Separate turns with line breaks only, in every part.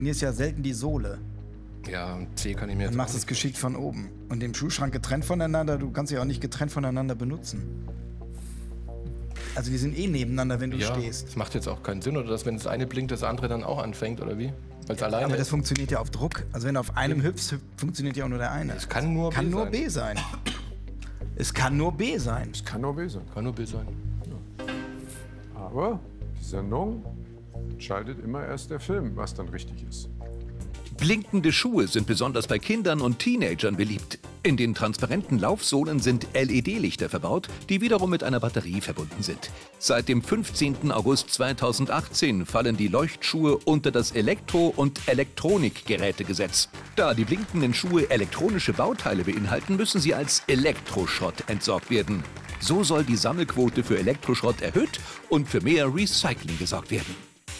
Hier ist ja selten die Sohle.
Ja, C kann ich mir jetzt
Dann machst du es
nicht
geschickt von oben. Und den Schuhschrank getrennt voneinander, du kannst sie auch nicht getrennt voneinander benutzen. Also die sind eh nebeneinander, wenn du stehst.
Das macht jetzt auch keinen Sinn, oder dass, wenn das eine blinkt, das andere dann auch anfängt, oder wie? Weil es alleine
Aber das
ist.
funktioniert ja auf Druck. Also wenn du auf einem hüpfst, funktioniert ja auch nur der eine.
Es kann nur
B sein. Es kann nur B sein.
Es kann nur B sein.
Kann nur B sein.
Aber die Sendung entscheidet immer erst der Film, was dann richtig ist.
Blinkende Schuhe sind besonders bei Kindern und Teenagern beliebt. In den transparenten Laufsohlen sind LED-Lichter verbaut, die wiederum mit einer Batterie verbunden sind. Seit dem 15. August 2018 fallen die Leuchtschuhe unter das Elektro- und Elektronikgerätegesetz. Da die blinkenden Schuhe elektronische Bauteile beinhalten, müssen sie als Elektroschrott entsorgt werden. So soll die Sammelquote für Elektroschrott erhöht und für mehr Recycling gesorgt werden.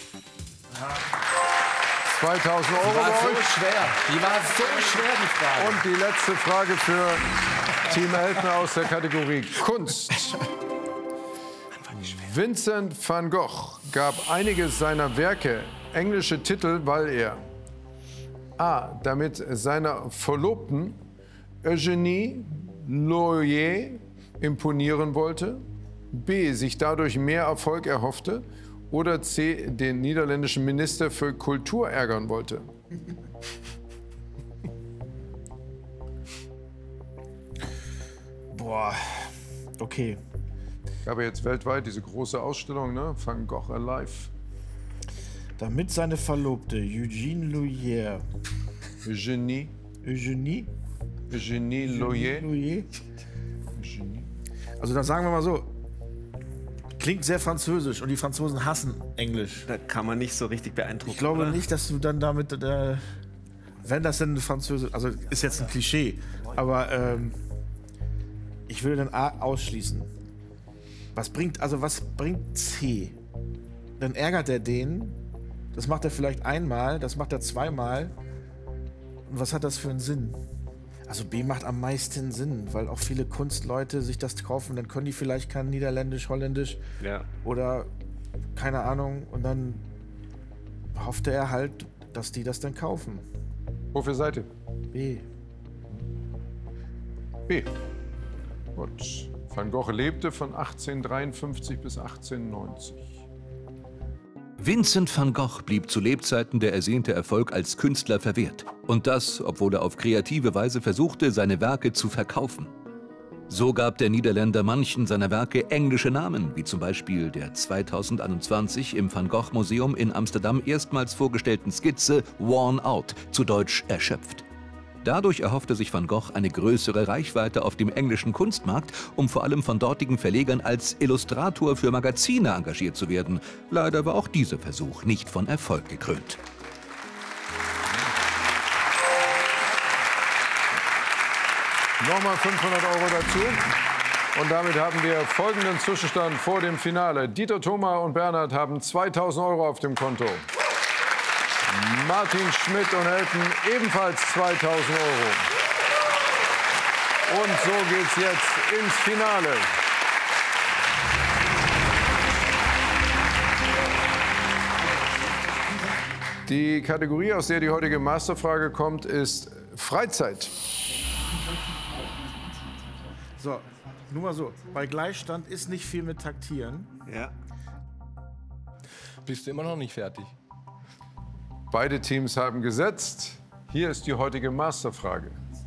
2.000 Euro
Die war
bei
so
euch.
schwer. Die war so schwer, die Frage.
Und die letzte Frage für Team Eltner aus der Kategorie Kunst. Vincent van Gogh gab einige seiner Werke englische Titel, weil er A. damit seiner Verlobten Eugénie Loyer imponieren wollte, B. sich dadurch mehr Erfolg erhoffte oder C. den niederländischen Minister für Kultur ärgern wollte.
Boah, okay.
Gab ja jetzt weltweit diese große Ausstellung, ne? Van Gogh Alive.
Damit seine Verlobte Eugénie Loyer.
Eugénie Loyer.
Loyer. Also dann sagen wir mal so, klingt sehr französisch und die Franzosen hassen Englisch.
Da kann man nicht so richtig beeindrucken.
Ich glaube
oder?
nicht, dass du dann damit, wenn das denn Französisch, also ist jetzt ein Klischee, aber ich würde dann A ausschließen. Was bringt C? Dann ärgert er den, das macht er vielleicht einmal, das macht er zweimal. Und was hat das für einen Sinn? Also B macht am meisten Sinn, weil auch viele Kunstleute sich das kaufen, dann können die vielleicht kein Niederländisch, Holländisch oder keine Ahnung und dann hoffte er halt, dass die das dann kaufen.
Wofür seid ihr?
B.
B. Gut. Van Gogh lebte von 1853 bis 1890.
Vincent van Gogh blieb zu Lebzeiten der ersehnte Erfolg als Künstler verwehrt. Und das, obwohl er auf kreative Weise versuchte, seine Werke zu verkaufen. So gab der Niederländer manchen seiner Werke englische Namen, wie zum Beispiel der 2021 im Van Gogh Museum in Amsterdam erstmals vorgestellten Skizze Worn Out, zu Deutsch erschöpft. Dadurch erhoffte sich Van Gogh eine größere Reichweite auf dem englischen Kunstmarkt, um vor allem von dortigen Verlegern als Illustrator für Magazine engagiert zu werden. Leider war auch dieser Versuch nicht von Erfolg gekrönt.
Nochmal 500 Euro dazu. Und damit haben wir folgenden Zwischenstand vor dem Finale. Dieter Thoma und Bernhard haben 2.000 Euro auf dem Konto. Martin Schmidt und Elton ebenfalls 2.000 Euro. Und so geht's jetzt ins Finale. Die Kategorie, aus der die heutige Masterfrage kommt, ist Freizeit.
So, nur mal so, bei Gleichstand ist nicht viel mit Taktieren.
Ja.
Bist du immer noch nicht fertig?
Beide Teams haben gesetzt. Hier ist die heutige Masterfrage.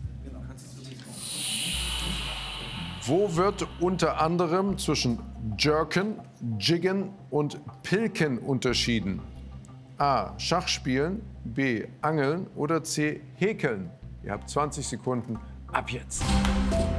Wo wird unter anderem zwischen Jerken, Jiggen und Pilken unterschieden? A. Schachspielen, B. Angeln oder C. Häkeln? Ihr habt 20 Sekunden ab jetzt.